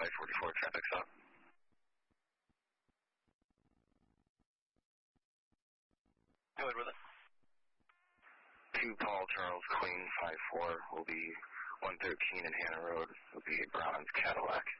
544 traffic stop. Go ahead with it. 2 Paul Charles Queen 54 will be 113 in Hannah Road. Will be a bronze Cadillac.